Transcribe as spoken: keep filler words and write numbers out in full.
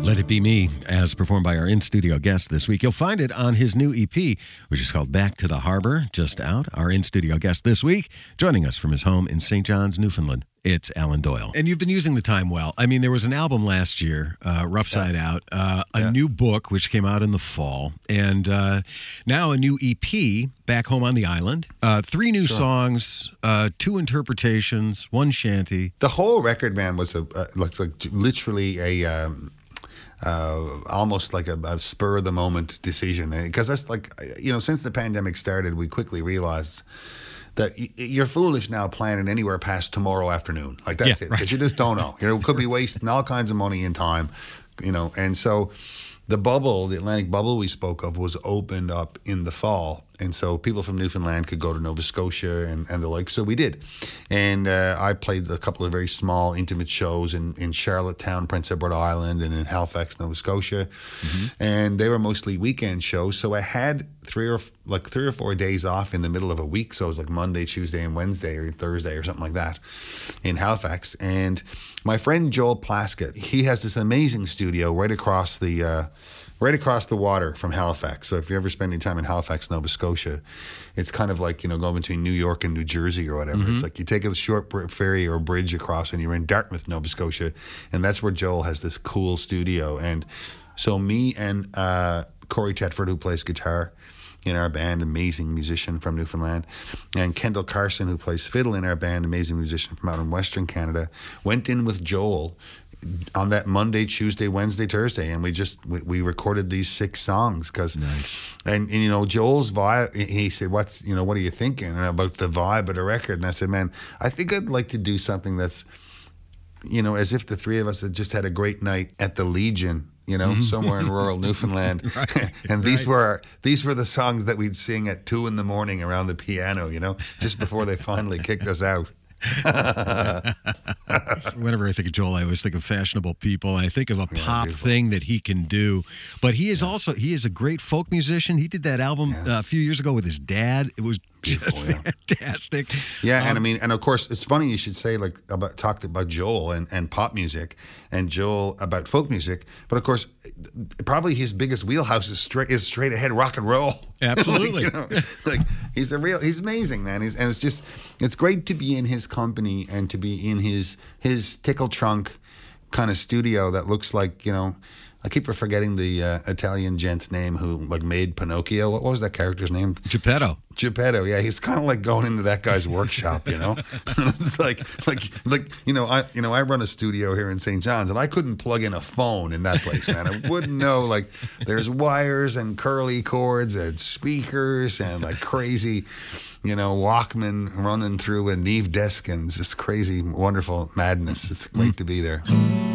Let It Be Me, as performed by our in-studio guest this week. You'll find it on his new E P, which is called Back to the Harbor, just out. Our in-studio guest this week, joining us from his home in Saint John's, Newfoundland. It's Alan Doyle. And you've been using the time well. I mean, there was an album last year, uh, Rough Side yeah. Out, uh, a yeah. new book, which came out in the fall, and uh, now a new E P, Back Home on the Island. Uh, three new sure. songs, uh, two interpretations, one shanty. The whole record, man, was a, uh, like, like literally a... Um, Uh, almost like a, a spur of the moment decision, because that's like, you know, since the pandemic started, we quickly realized that y- you're foolish now planning anywhere past tomorrow afternoon. Like that's yeah, it, because right. you just don't know. You know, it could be wasting all kinds of money and time. You know, and so the bubble, the Atlantic bubble we spoke of, was opened up in the fall. And so people from Newfoundland could go to Nova Scotia and, and the like. So we did. And uh, I played a couple of very small, intimate shows in, in Charlottetown, Prince Edward Island, and in Halifax, Nova Scotia. Mm-hmm. And they were mostly weekend shows. So I had three or like three or four days off in the middle of a week. So it was like Monday, Tuesday, and Wednesday, or Thursday, or something like that in Halifax. And my friend Joel Plaskett, he has this amazing studio right across the... Uh, right across the water from Halifax. So if you ever spend any time in Halifax, Nova Scotia, it's kind of like, you know, going between New York and New Jersey or whatever. Mm-hmm. It's like you take a short ferry or bridge across and you're in Dartmouth, Nova Scotia. And that's where Joel has this cool studio. And so me and uh, Corey Tetford, who plays guitar in our band, amazing musician from Newfoundland, and Kendall Carson, who plays fiddle in our band, amazing musician from out in Western Canada, went in with Joel on that Monday, Tuesday, Wednesday, Thursday, and we just we, we recorded these six songs because, nice. and, and you know Joel's vibe. He said, "What's you know what are you thinking about the vibe of the record?" And I said, "Man, I think I'd like to do something that's, you know, as if the three of us had just had a great night at the Legion." You know, mm-hmm. somewhere in rural Newfoundland, right, and these right. were our, these were the songs that we'd sing at two in the morning around the piano. You know, just before they finally kicked us out. Whenever I think of Joel, I always think of fashionable people. I think of a yeah, pop beautiful. thing that he can do. But he is yeah. also he is a great folk musician. He did that album yeah. uh, a few years ago with his dad. It was beautiful, just yeah. fantastic. Yeah, um, and I mean, and of course, it's funny you should say like about talked about Joel and, and pop music, and Joel about folk music. But of course, probably his biggest wheelhouse is straight is straight ahead rock and roll. Absolutely, like, you know, like he's a real he's amazing, man. He's, and it's just it's great to be in his company and to be in his his tickle trunk kind of studio that looks like, you know, I keep forgetting the uh, Italian gent's name who like made Pinocchio. What, what was that character's name? Geppetto. Geppetto. Yeah, he's kind of like going into that guy's workshop, you know. It's like, like, like you know, I, you know, I run a studio here in Saint John's, and I couldn't plug in a phone in that place, man. I wouldn't know. Like, there's wires and curly cords and speakers and like crazy, you know, Walkman running through a Neve desk and just crazy, wonderful madness. It's great to be there.